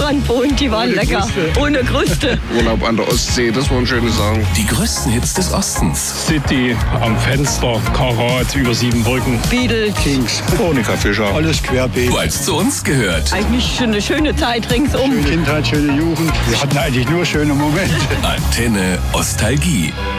Strand wohnt, die waren lecker. Ohne Kruste. Urlaub an der Ostsee, das waren schöne Sachen. Die größten Hits des Ostens. City, am Fenster, Karat, über 7 Brücken. Beatles. Kings, Monika Fischer. Alles querbeet. Weil es zu uns gehört. Eigentlich schon eine schöne Zeit ringsum. Schöne Kindheit, schöne Jugend. Wir hatten eigentlich nur schöne Momente. Antenne Ostalgie.